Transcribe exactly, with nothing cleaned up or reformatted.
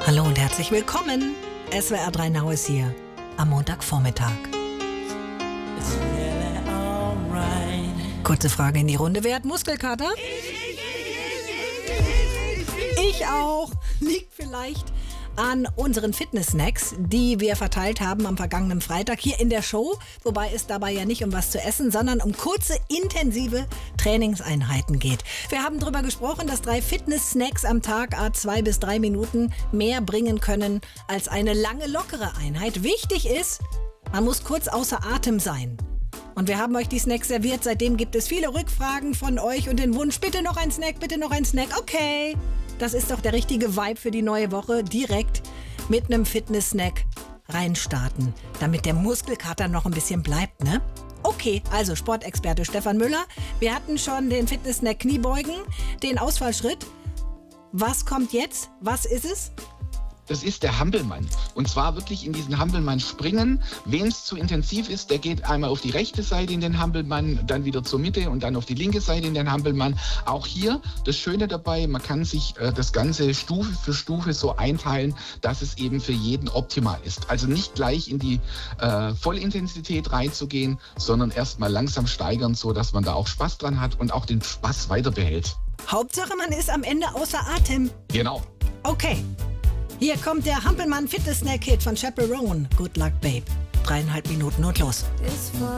Hallo und herzlich willkommen. S W R drei Now ist hier am Montagvormittag. Kurze Frage in die Runde. Wer hat Muskelkater? Ich auch. Liegt vielleicht an unseren Fitness-Snacks, die wir verteilt haben am vergangenen Freitag hier in der Show. Wobei es dabei ja nicht um was zu essen, sondern um kurze, intensive Trainingseinheiten geht. Wir haben darüber gesprochen, dass drei Fitness-Snacks am Tag à zwei bis drei Minuten mehr bringen können als eine lange, lockere Einheit. Wichtig ist, man muss kurz außer Atem sein. Und wir haben euch die Snacks serviert. Seitdem gibt es viele Rückfragen von euch und den Wunsch, bitte noch ein Snack, bitte noch ein Snack. Okay, das ist doch der richtige Vibe für die neue Woche. Direkt mit einem Fitness-Snack reinstarten, damit der Muskelkater noch ein bisschen bleibt, ne? Okay, also Sportexperte Stefan Müller. Wir hatten schon den Fitness-Snack Kniebeugen, den Ausfallschritt. Was kommt jetzt? Was ist es? Das ist der Hampelmann. Und zwar wirklich in diesen Hampelmann springen. Wem es zu intensiv ist, der geht einmal auf die rechte Seite in den Hampelmann, dann wieder zur Mitte und dann auf die linke Seite in den Hampelmann. Auch hier das Schöne dabei, man kann sich äh, das Ganze Stufe für Stufe so einteilen, dass es eben für jeden optimal ist. Also nicht gleich in die äh, Vollintensität reinzugehen, sondern erstmal langsam steigern, so dass man da auch Spaß dran hat und auch den Spaß weiter behält. Hauptsache, man ist am Ende außer Atem. Genau. Okay. Hier kommt der Hampelmann Fitness Snack Kit von Chaperone. Good luck, Babe. Dreieinhalb Minuten und los.